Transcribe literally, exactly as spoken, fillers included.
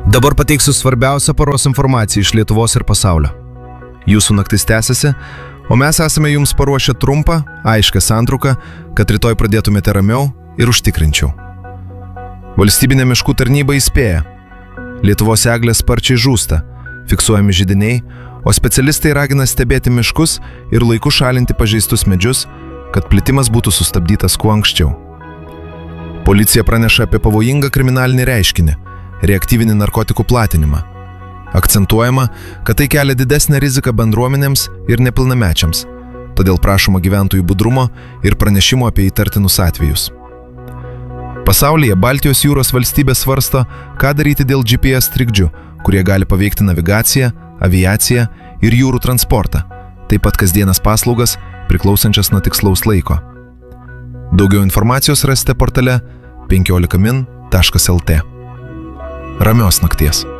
Dabar pateiksiu svarbiausią paros informaciją iš Lietuvos ir pasaulio. Jūsų naktis tęsiasi, o mes esame jums paruošę trumpą, aiškę santrauką, kad rytoj pradėtumėte ramiau ir užtikrinčiau. Valstybinė miškų tarnyba įspėja. Lietuvos eglės sparčiai žūsta, fiksuojami židiniai, o specialistai ragina stebėti miškus ir laiku šalinti pažeistus medžius, kad plitimas būtų sustabdytas kuo anksčiau. Policija praneša apie pavojingą kriminalinį reiškinį – reaktyvinį narkotikų platinimą. Akcentuojama, kad tai kelia didesnę riziką bendruomenėms ir nepilnamečiams, todėl prašoma gyventojų budrumo ir pranešimo apie įtartinus atvejus. Pasaulyje Baltijos jūros valstybės svarsto, ką daryti dėl G P S trikdžių, kurie gali paveikti navigaciją, aviaciją ir jūrų transportą, taip pat kasdienas paslaugas priklausančias nuo tikslaus laiko. Daugiau informacijos rasite portale penkiolika min taškas el tė. Ramios nakties.